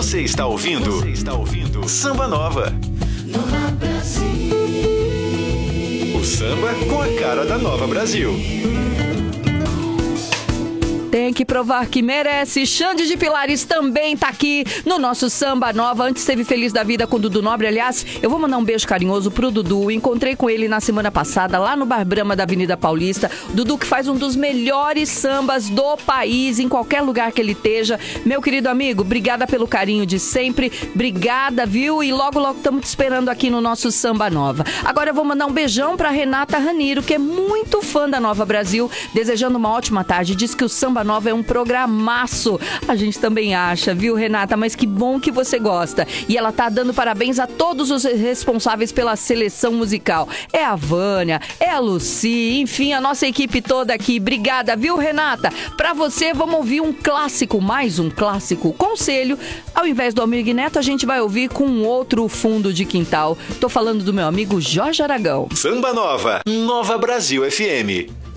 Você está ouvindo? Samba Nova. Nova Brasil. O samba com a cara da Nova Brasil. Tem que provar que merece. Xande de Pilares também tá aqui no nosso Samba Nova. Antes esteve feliz da vida com o Dudu Nobre. Aliás, eu vou mandar um beijo carinhoso pro Dudu. Encontrei com ele na semana passada, lá no Bar Brahma da Avenida Paulista. Dudu que faz um dos melhores sambas do país, em qualquer lugar que ele esteja. Meu querido amigo, obrigada pelo carinho de sempre. Obrigada, viu? E logo, logo estamos te esperando aqui no nosso Samba Nova. Agora eu vou mandar um beijão pra Renata Raniro, que é muito fã da Nova Brasil, desejando uma ótima tarde. Diz que o Samba Nova é um programaço. A gente também acha, viu, Renata? Mas que bom que você gosta. E ela tá dando parabéns a todos os responsáveis pela seleção musical. É a Vânia, é a Lucy, enfim, a nossa equipe toda aqui. Obrigada, viu, Renata? Pra você, vamos ouvir um clássico, mais um clássico, Conselho. Ao invés do Almir Neto, a gente vai ouvir com um outro fundo de quintal. Tô falando do meu amigo Jorge Aragão. Samba Nova, Nova Brasil FM.